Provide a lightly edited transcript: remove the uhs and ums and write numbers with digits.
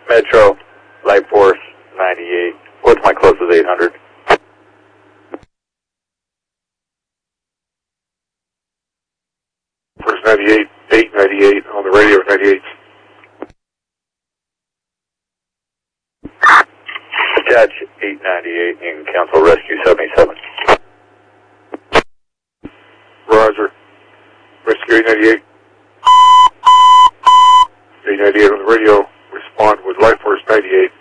Metro, Light Force 98. What's my closest 800? Force 98, 898 on the radio, 98. Catch 898 in Council Rescue 77. Roger. Rescue 898. 898 on the radio. Respond with Light Force 98.